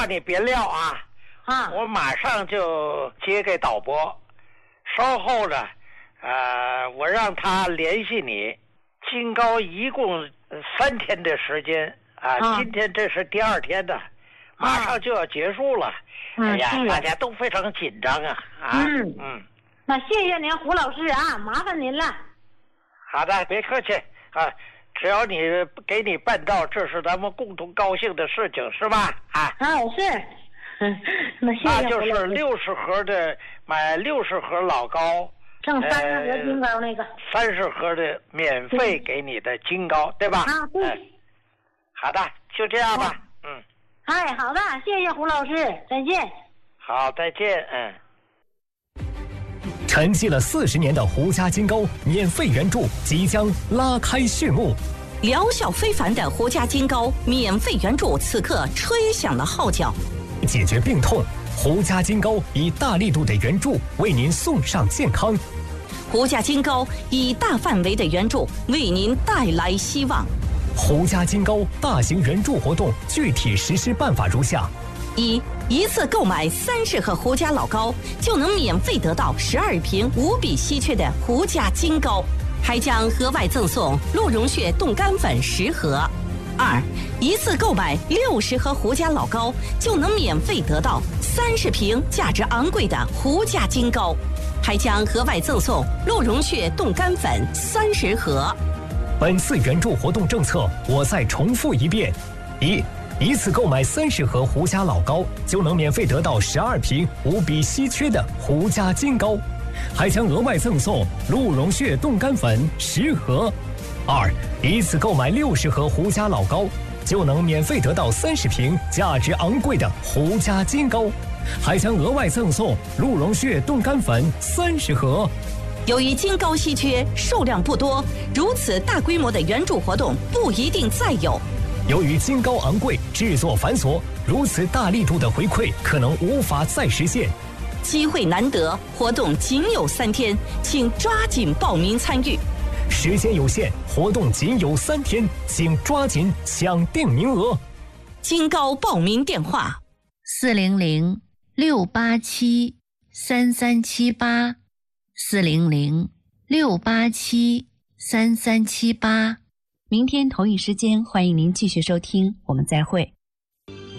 你别撂啊！我马上就接给导播，稍后呢，我让他联系你。金高一共3天的时间今天这是第2天的，马上就要结束了。哎呀，大家都非常紧张啊！ 那谢谢您胡老师啊，麻烦您了。 好的，别客气啊。只要你给你办到，这是咱们共同高兴的事情，是吧？ 是。那谢谢。 那就是60盒的，买60盒老高， 剩30盒金高那个。 30盒的免费给你的金高，对吧？ 对。 好的，就这样吧。 好的，谢谢胡老师，再见。 好，再见。 沉寂了40年的胡家金高免费援助即将拉开序幕， 疗效非凡的胡家金高免费援助此刻吹响了号角。 解决病痛，胡家金高以大力度的援助为您送上健康。 胡家金高以大范围的援助为您带来希望。 胡家金高大型援助活动具体实施办法如下： 一次购买30盒胡家老高，就能免费得到12瓶无比稀缺的胡家金高，还将额外赠送鹿茸血冻干粉10盒。一次购买60盒胡家老高，就能免费得到30瓶价值昂贵的胡家金高，还将额外赠送鹿茸血冻干粉30盒。 本次援助活动政策，我再重复一遍：一次购买30盒胡家老高，就能免费得到12瓶无比稀缺的胡家金高，还将额外赠送鹿茸血冻干粉10盒。一次购买60盒胡家老高，就能免费得到30瓶价值昂贵的胡家金高，还将额外赠送鹿茸血冻干粉30盒。 由于金高稀缺，数量不多，如此大规模的援助活动不一定再有。 由于金高昂贵，制作繁琐，如此大力度的回馈可能无法再实现。 机会难得，活动仅有3天，请抓紧报名参与。 时间有限，活动仅有3天，请抓紧抢订名额。 金高报名电话 ：400-687-3378，400-687-3378。明天同一时间，欢迎您继续收听，我们再会。